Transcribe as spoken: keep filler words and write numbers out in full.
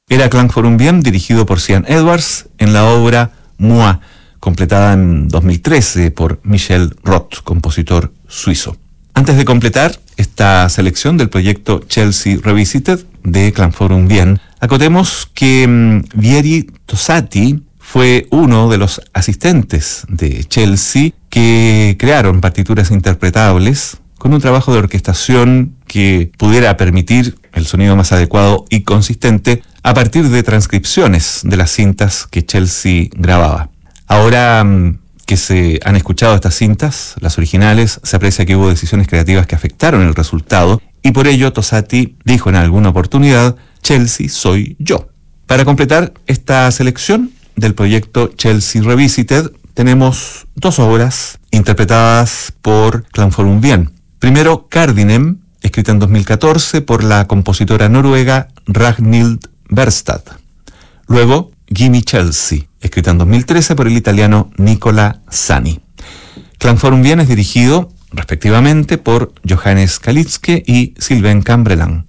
era Klang for un Bien, dirigido por Cian Edwards, en la obra Moi, completada en dos mil trece por Michel Roth, compositor suizo. Antes de completar esta selección del proyecto Chelsea Revisited de Klang for un Bien, acotemos que um, Vieri Tosati fue uno de los asistentes de Chelsea que crearon partituras interpretables con un trabajo de orquestación que pudiera permitir el sonido más adecuado y consistente a partir de transcripciones de las cintas que Chelsea grababa. Ahora que se han escuchado estas cintas, las originales, se aprecia que hubo decisiones creativas que afectaron el resultado y por ello Tosati dijo en alguna oportunidad: Chelsea soy yo. Para completar esta selección del proyecto Chelsea Revisited, tenemos dos obras interpretadas por Klang for un Bien. Primero, Cardinem, escrita en dos mil catorce por la compositora noruega Ragnhild Berstad. Luego, Gimme Chelsea, escrita en dos mil trece por el italiano Nicola Sani. Klang for un Bien es dirigido, respectivamente, por Johannes Kalitzke y Sylvain Cambrelan.